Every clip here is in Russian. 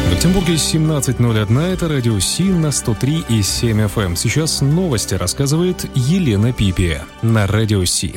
В Петербурге 17:01, это радио Си на 103,7 FM. Сейчас новости рассказывает Елена Пипия на радио Си.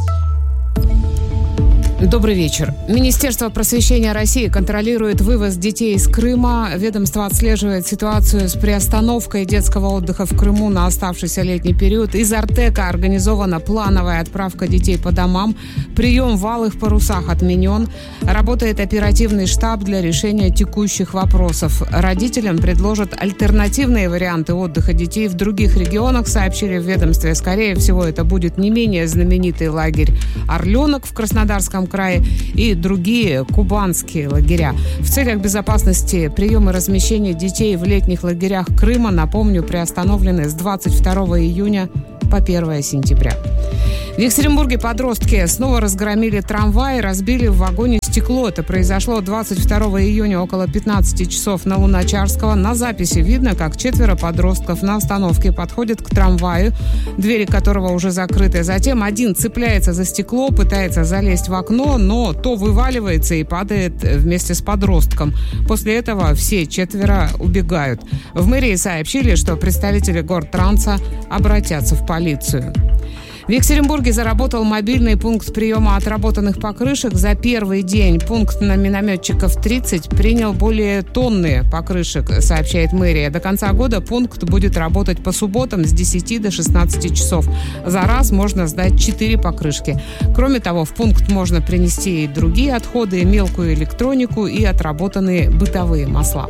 Добрый вечер. Министерство просвещения России контролирует вывоз детей из Крыма. Ведомство отслеживает ситуацию с приостановкой детского отдыха в Крыму на оставшийся летний период. Из Артека организована плановая отправка детей по домам. Прием в алых парусах отменен. Работает оперативный штаб для решения текущих вопросов. Родителям предложат альтернативные варианты отдыха детей в других регионах, сообщили в ведомстве. Скорее всего, это будет не менее знаменитый лагерь «Орленок» в Краснодарском крае и другие кубанские лагеря. В целях безопасности прием и размещение детей в летних лагерях Крыма, напомню, приостановлены с 22 июня по 1 сентября. В Екатеринбурге подростки снова разгромили трамвай и разбили в вагоне стекло. Это произошло 22 июня около 15 часов на Луначарского. На записи видно, как 4 подростков на остановке подходят к трамваю, двери которого уже закрыты. Затем один цепляется за стекло, пытается залезть в окно, но то вываливается и падает вместе с подростком. После этого все 4 убегают. В мэрии сообщили, что представители Гортранса обратятся в полицию. В Екатеринбурге заработал мобильный пункт приема отработанных покрышек. За первый день пункт на минометчиков 30 принял более тонны покрышек, сообщает мэрия. До конца года пункт будет работать по субботам с 10 до 16 часов. За раз можно сдать 4 покрышки. Кроме того, в пункт можно принести и другие отходы, мелкую электронику и отработанные бытовые масла.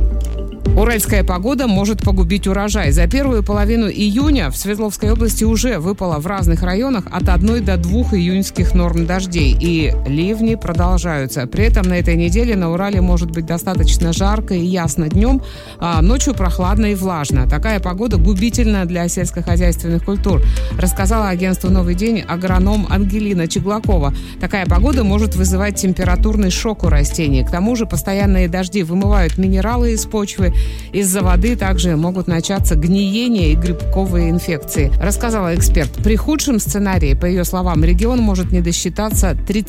Уральская погода может погубить урожай. За первую половину июня в Свердловской области уже выпало в разных районах от 1 до 2 июньских норм дождей. И ливни продолжаются. При этом на этой неделе на Урале может быть достаточно жарко и ясно днем, а ночью прохладно и влажно. Такая погода губительна для сельскохозяйственных культур, рассказала агентству «Новый день» агроном Ангелина Чеглакова. Такая погода может вызывать температурный шок у растений. К тому же постоянные дожди вымывают минералы из почвы. Из-за воды также могут начаться гниение и грибковые инфекции, рассказала эксперт. При худшем сценарии, по ее словам, регион может не досчитаться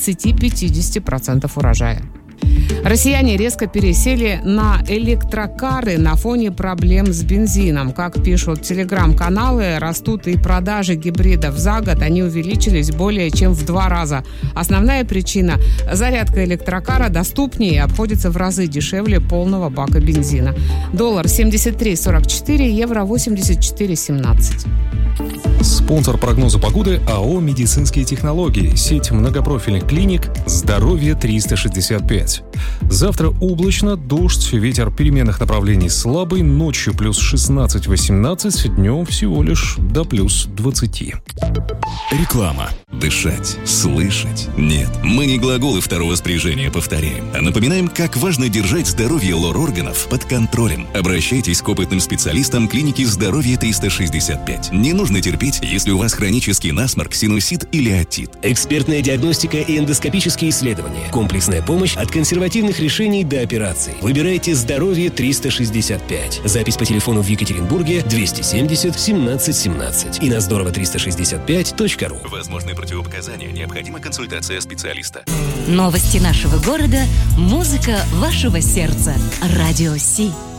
30-50% урожая. Россияне резко пересели на электрокары на фоне проблем с бензином. Как пишут телеграм-каналы, растут и продажи гибридов. За год они увеличились более чем в 2 раза. Основная причина – зарядка электрокара доступнее и обходится в разы дешевле полного бака бензина. Доллар 73.44, евро 84.17. Спонсор прогноза погоды – АО «Медицинские технологии», сеть многопрофильных клиник «Здоровье 365». Завтра облачно, дождь, ветер переменных направлений слабый, ночью плюс 16-18, днем всего лишь до плюс 20. Реклама. Дышать, слышать. Нет, мы не глаголы второго спряжения повторяем, а напоминаем, как важно держать здоровье лор-органов под контролем. Обращайтесь к опытным специалистам клиники «Здоровье 365». Не нужно терпеть, если у вас хронический насморк, синусит или отит. Экспертная диагностика и эндоскопические исследования. Комплексная помощь от консервативных решений до операций. Выбирайте «Здоровье 365». Запись по телефону в Екатеринбурге 270 17 17 и на здорово365.ру. Возможны противопоказания, необходима консультация специалиста. Новости нашего города, музыка вашего сердца. Радио Си.